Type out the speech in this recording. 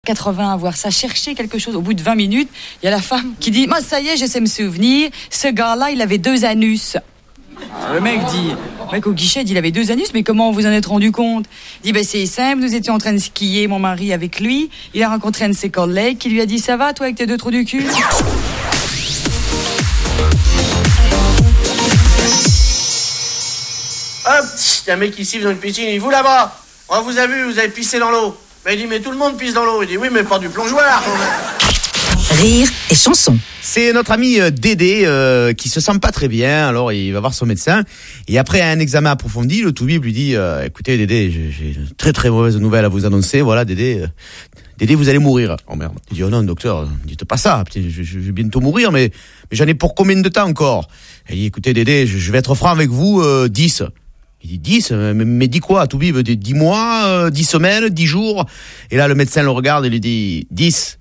80 à voir ça, chercher quelque chose. Au bout de 20 minutes, il y a la femme qui dit « ça y est, je sais me souvenir, ce gars-là, il avait 2 anus. » Le mec au guichet dit « Il avait 2 anus, mais comment vous en êtes rendu compte ?» Il dit « c'est simple, nous étions en train de skier, mon mari avec lui, il a rencontré un de ses collègues qui lui a dit « Ça va, toi, avec tes 2 trous du cul ?» Hop, il y a un mec qui siffle dans une piscine, il dit « Vous là-bas, on vous a vu, vous avez pissé dans l'eau. » Ben, il dit « Mais tout le monde pisse dans l'eau. » Il dit « Oui, mais pas du plongeoir. » Rire et chanson. C'est notre ami Dédé qui se sent pas très bien, alors il va voir son médecin. Et après un examen approfondi, le toubib lui dit écoutez Dédé, j'ai une très très mauvaise nouvelle à vous annoncer. Voilà Dédé, vous allez mourir. Oh merde. Il dit oh non docteur, dites pas ça. Je vais bientôt mourir, mais j'en ai pour combien de temps encore? Il dit écoutez Dédé, je vais être franc avec vous, 10. Il dit 10, mais dis quoi, Toubib? 10 mois, 10 semaines, 10 jours. Et là, le médecin le regarde et lui dit 10.